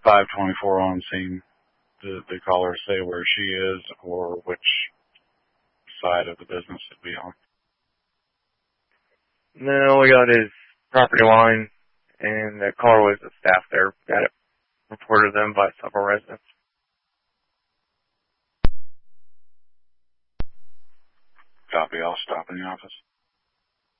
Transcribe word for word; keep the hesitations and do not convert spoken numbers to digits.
five twenty-four on scene. Did the caller say where she is or which side of the business it'd be on? No, we got his property line, and the car was the staff there. Got it reported to them by several residents. Copy. I'll stop in the office.